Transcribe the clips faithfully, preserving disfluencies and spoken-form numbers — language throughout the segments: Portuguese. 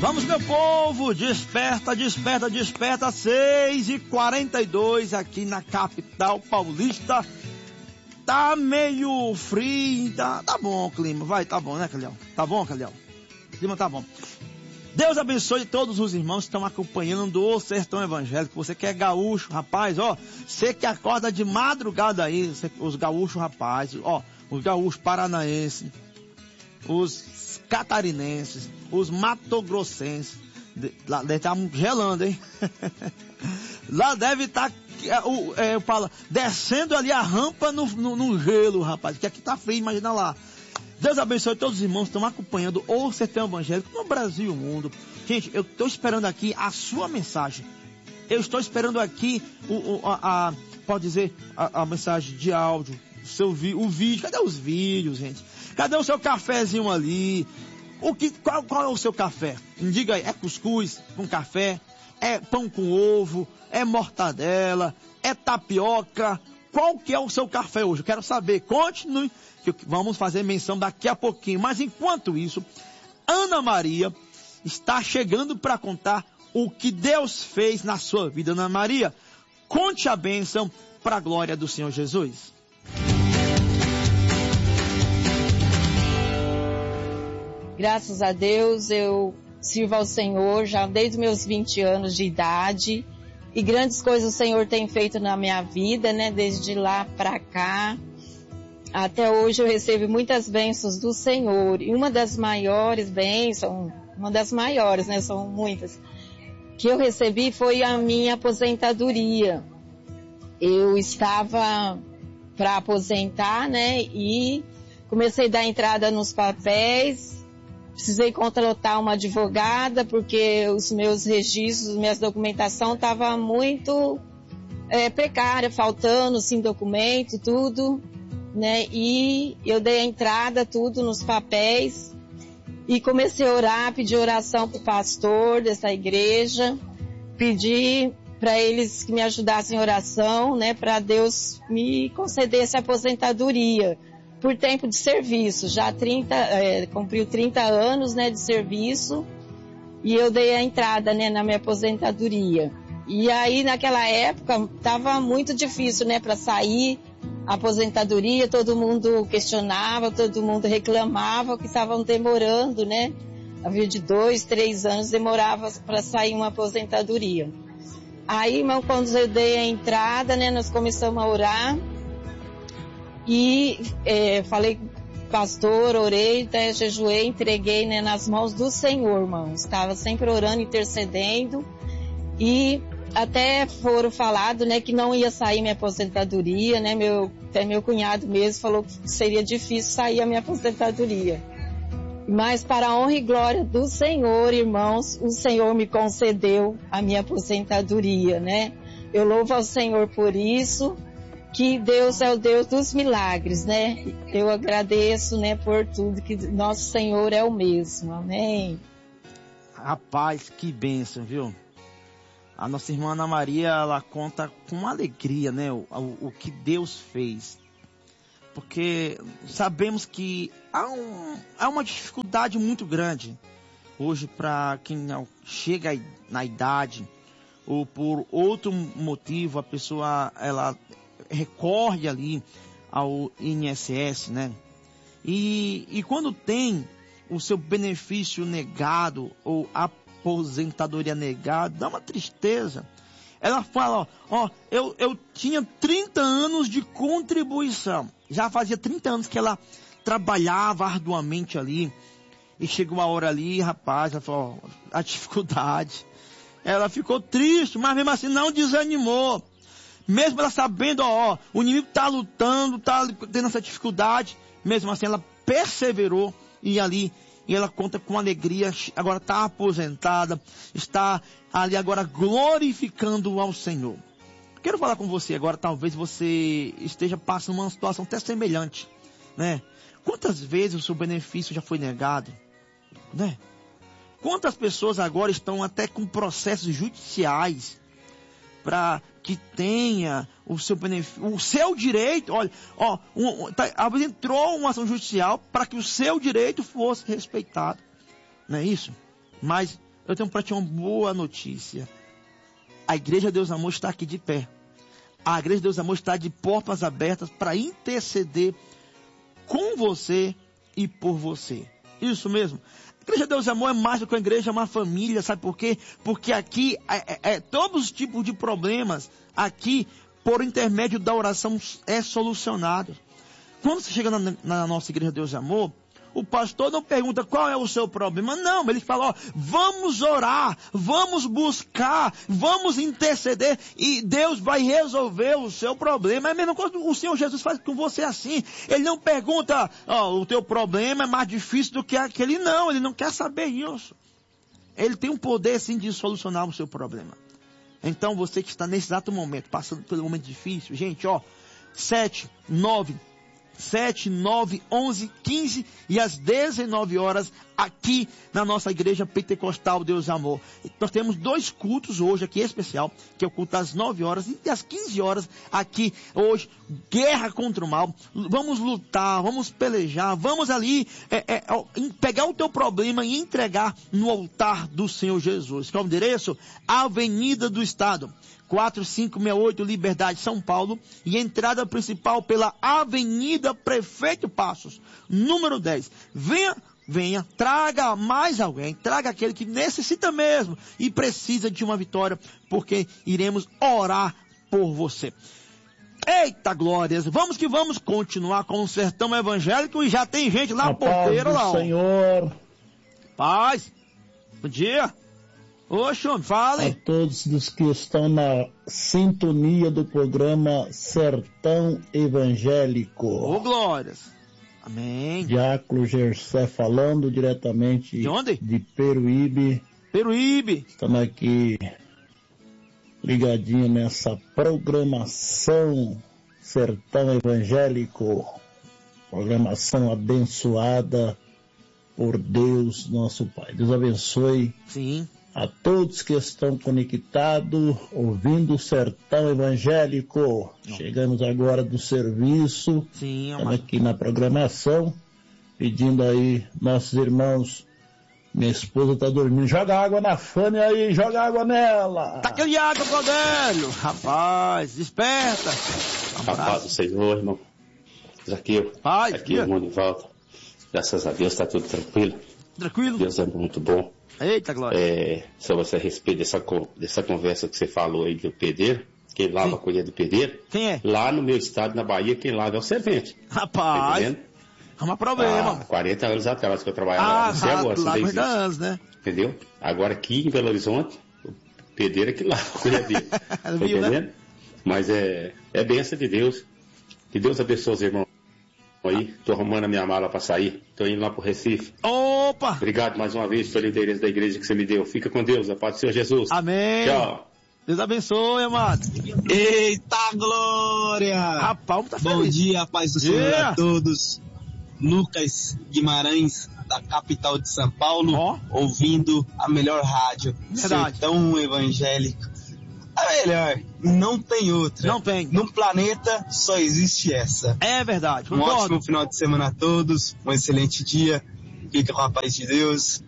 Vamos, meu povo, desperta, desperta, desperta, seis e quarenta e dois aqui na capital paulista. Tá meio frio, tá, tá bom o clima, vai, tá bom, né, Calhão? Tá bom, Calhão? O clima tá bom. Deus abençoe todos os irmãos que estão acompanhando o Sertão Evangélico. Você que é gaúcho, rapaz, ó, você que acorda de madrugada aí, você, os gaúchos, rapaz, ó, os gaúchos paranaenses, os catarinenses, os matogrossenses, de, lá deve estar gelando, hein? Lá deve estar, é, eu falo, descendo ali a rampa no, no, no gelo, rapaz, que aqui tá frio, imagina lá. Deus abençoe todos os irmãos que estão acompanhando o Sertão Evangélico no Brasil e no mundo. Gente, eu estou esperando aqui a sua mensagem. Eu estou esperando aqui, o, o, a, a, pode dizer, a, a mensagem de áudio, o, seu, o vídeo. Cadê os vídeos, gente? Cadê o seu cafezinho ali? O que, qual, qual é o seu café? Me diga aí, é cuscuz com café? É pão com ovo? É mortadela? É tapioca? Qual que é o seu café hoje? Eu quero saber. Continue, que vamos fazer menção daqui a pouquinho. Mas enquanto isso, Ana Maria está chegando para contar o que Deus fez na sua vida. Ana Maria, conte a bênção para a glória do Senhor Jesus. Graças a Deus, eu sirvo ao Senhor já desde meus vinte anos de idade. E grandes coisas o Senhor tem feito na minha vida, né? Desde lá para cá. Até hoje eu recebo muitas bênçãos do Senhor. E uma das maiores bênçãos, uma das maiores, né? São muitas, que eu recebi foi a minha aposentadoria. Eu estava para aposentar, né? E comecei a dar entrada nos papéis. Precisei contratar uma advogada porque os meus registros, minhas documentação estava muito é, precária, faltando sim documento, tudo, né? E eu dei a entrada tudo nos papéis e comecei a orar, pedir oração para o pastor dessa igreja, pedi para eles que me ajudassem em oração, né? Para Deus me conceder essa aposentadoria. Por tempo de serviço, já trinta, é, cumpriu trinta anos, né, de serviço, e eu dei a entrada, né, na minha aposentadoria. E aí, naquela época, estava muito difícil, né, para sair a aposentadoria, todo mundo questionava, todo mundo reclamava que estavam demorando, né, havia de dois, três anos, demorava para sair uma aposentadoria. Aí, irmão, quando eu dei a entrada, né, nós começamos a orar, e é, falei com o pastor, orei, até jejuei, entreguei, né, nas mãos do Senhor, irmãos. Estava sempre orando, intercedendo. E até foram falado, né, que não ia sair minha aposentadoria, né? Meu, até meu cunhado mesmo falou que seria difícil sair a minha aposentadoria. Mas para a honra e glória do Senhor, irmãos, o Senhor me concedeu a minha aposentadoria, né? Eu louvo ao Senhor por isso. Que Deus é o Deus dos milagres, né? Eu agradeço, né, por tudo, que nosso Senhor é o mesmo, amém. Rapaz, que bênção, viu? A nossa irmã Ana Maria, ela conta com alegria, né, o, o, o que Deus fez. Porque sabemos que há, um, há uma dificuldade muito grande hoje para quem chega na idade, ou por outro motivo, a pessoa, ela recorre ali ao I N S S, né? E, e quando tem o seu benefício negado ou aposentadoria negada, dá uma tristeza. Ela fala, ó, ó eu, eu tinha trinta anos de contribuição. Já fazia trinta anos que ela trabalhava arduamente ali. E chegou uma hora ali, rapaz, ela falou, ó, a dificuldade. Ela ficou triste, mas mesmo assim não desanimou. Mesmo ela sabendo, ó, ó o inimigo está lutando, está tendo essa dificuldade, mesmo assim ela perseverou e ali, e ela conta com alegria, agora está aposentada, está ali agora glorificando ao Senhor. Quero falar com você agora, talvez você esteja passando uma situação até semelhante, né? Quantas vezes o seu benefício já foi negado, né? Quantas pessoas agora estão até com processos judiciais para que tenha o seu benefício, o seu direito, olha, ó, um, um, tá, entrou uma ação judicial para que o seu direito fosse respeitado, não é isso? Mas eu tenho para ti uma boa notícia. A Igreja Deus Amor está aqui de pé. A Igreja Deus Amor está de portas abertas para interceder com você e por você. Isso mesmo. A Igreja Deus Amor é mais do que uma igreja, é uma família. Sabe por quê? Porque aqui é, é, é, todos os tipos de problemas, aqui, por intermédio da oração, é solucionado. Quando você chega na, na nossa Igreja Deus Amor, o pastor não pergunta qual é o seu problema. Não, ele fala, ó, vamos orar, vamos buscar, vamos interceder e Deus vai resolver o seu problema. É a mesma coisa que o Senhor Jesus faz com você assim. Ele não pergunta, ó, o teu problema é mais difícil do que aquele. Não, ele não quer saber isso. Ele tem um poder, sim, de solucionar o seu problema. Então, você que está nesse exato momento, passando pelo momento difícil, gente, ó, sete, nove, sete, nove, onze, quinze e às dezenove horas aqui na nossa igreja pentecostal Deus Amor. Nós temos dois cultos hoje aqui especial, que é o culto às nove horas e às quinze horas aqui hoje, guerra contra o mal. Vamos lutar, vamos pelejar, vamos ali é, é, pegar o teu problema e entregar no altar do Senhor Jesus. Qual é o endereço? Avenida do Estado, quatro cinco seis oito, Liberdade, São Paulo, e entrada principal pela Avenida Prefeito Passos, número dez. Venha, venha, traga mais alguém, traga aquele que necessita mesmo e precisa de uma vitória, porque iremos orar por você. Eita glórias, vamos que vamos continuar com o Sertão Evangélico e já tem gente lá na porteira lá, ó. Senhor. Paz, bom dia. Oxe, homem, fala. A todos os que estão na sintonia do programa Sertão Evangélico. Ô, glórias. Amém. Diácono Gersé falando diretamente de onde? De Peruíbe. Peruíbe. Estamos aqui ligadinho nessa programação Sertão Evangélico. Programação abençoada por Deus, nosso Pai. Deus abençoe. Sim. A todos que estão conectados, ouvindo o Sertão Evangélico. Não. Chegamos agora do serviço. Sim, estamos aqui na programação, pedindo aí, nossos irmãos, minha esposa está dormindo, joga água na Fânia aí, joga água nela. Tá aquele água, Codélio. Rapaz, desperta. Rapaz do Senhor, irmão. Zaqueu. Paz, aqui é o mundo em volta. Graças a Deus está tudo tranquilo. Tranquilo. Deus é muito bom. Eita, Glória. É, sobre essa respeito dessa, dessa conversa que você falou aí do pedreiro, quem lava Sim. a colher do pedreiro. Quem é? Lá no meu estado, na Bahia, quem lava é o servente. Rapaz, tá é um problema. Há quarenta anos atrás que eu trabalhava ah, lá, não sei agora, lá quarenta anos, né? Entendeu? Agora aqui em Belo Horizonte, o pedreiro é que lava a colher dele. Tá entendendo? Né? Mas é, é bênção de Deus. Que Deus abençoe os irmãos. Aí, tô arrumando a minha mala para sair, tô indo lá pro Recife. Opa! Obrigado mais uma vez pelo endereço da igreja que você me deu. Fica com Deus, a paz do Senhor Jesus. Amém. Tchau. Deus abençoe, amado. Eita glória! Rapaz, tá bom feliz. Dia, paz do Senhor yeah. a todos. Lucas Guimarães, da capital de São Paulo, oh. ouvindo a melhor rádio. Verdade. Sertão Evangélico. A melhor, não tem outra. Não tem. No planeta só existe essa. É verdade. Um concordo. ótimo final de semana a todos, um excelente dia. Fica com a paz de Deus.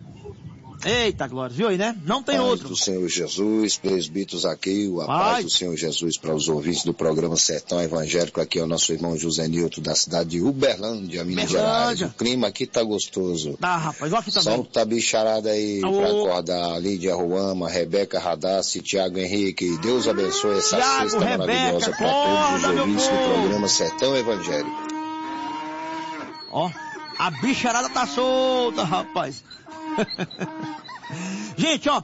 Eita, glória, viu aí, né? Não tem paz outro. Do Senhor Jesus, presbítero Zaqueu, a paz. paz do Senhor Jesus para os ouvintes do programa Sertão Evangélico. Aqui é o nosso irmão José Nilton, da cidade de Uberlândia, Minas Gerais. O clima aqui tá gostoso. Tá, rapaz, ó aqui também. Solta tá bicharada aí Ô. pra acordar. Lídia Ruama, Rebeca Radassi, Tiago Henrique. Deus abençoe essa Thiago, sexta Rebeca, maravilhosa para todos os ouvintes do programa Sertão Evangélico. Ó, a bicharada tá solta, rapaz. Gente, ó,